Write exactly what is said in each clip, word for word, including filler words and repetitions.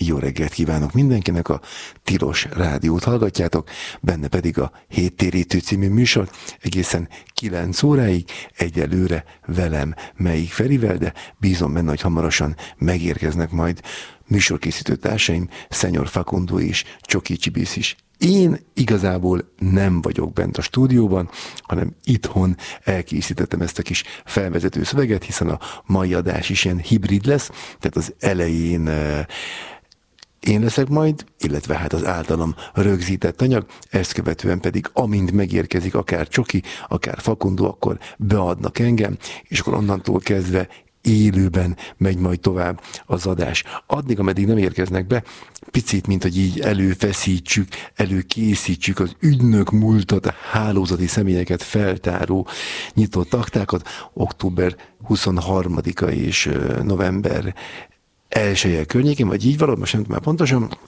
Jó reggelt kívánok mindenkinek, a Tilos Rádiót hallgatjátok, benne pedig a Héttérítő című műsor egészen kilenc óráig, egyelőre velem Melyik Ferivel, de bízom benne, hogy hamarosan megérkeznek majd műsorkészítő társaim, Szenyor Facundo és Csoki Csibész is. Én igazából nem vagyok bent a stúdióban, hanem itthon elkészítettem ezt a kis felvezető szöveget, hiszen a mai adás is ilyen hibrid lesz, tehát az elején én leszek majd, illetve hát az általam rögzített anyag, ezt követően pedig amint megérkezik akár Csoki, akár Facundo, akkor beadnak engem, és akkor onnantól kezdve élőben megy majd tovább az adás. Addig, ameddig nem érkeznek be, picit, mint hogy így előfeszítsük, előkészítsük az ügynök múltat, a hálózati személyeket feltáró nyitott aktákat, október huszonharmadika és november elseje környékén, vagy így valami, most nem tudom már pontosan,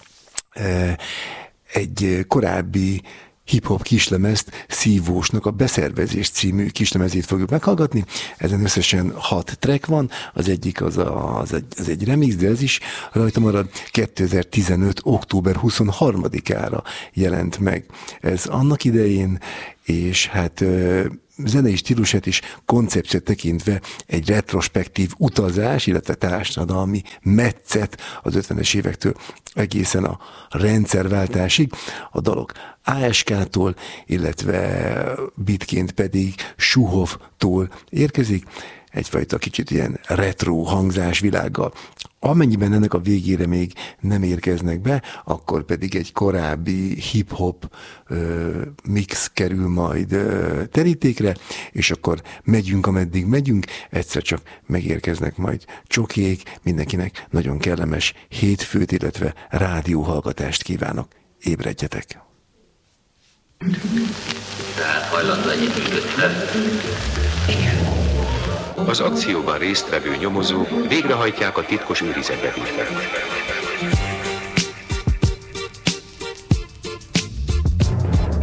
egy korábbi hip-hop kislemezt, Szívósnak a Beszervezés című kislemezét fogjuk meghallgatni. Ezen összesen hat track van, az egyik az, a, az, egy, az egy remix, de ez is rajta marad. kétezer-tizenöt. október huszonharmadikára jelent meg ez annak idején, és hát zenei stílusát és koncepciót tekintve egy retrospektív utazás, illetve társadalmi metszet az ötvenes évektől egészen a rendszerváltásig. A dalok á es ká-tól, illetve bitként pedig Suhovtól érkezik, egyfajta kicsit ilyen retro hangzás világgal. Amennyiben ennek a végére még nem érkeznek be, akkor pedig egy korábbi hip-hop ö, mix kerül majd ö, terítékre, és akkor megyünk, ameddig megyünk, egyszer csak megérkeznek majd Csokiék, mindenkinek nagyon kellemes hétfőt, illetve rádióhallgatást kívánok. Ébredjetek! Tehát hajlandó együttműködni? Igen. Az akcióban résztvevő nyomozók végrehajtják a titkos őrizetbe hívták.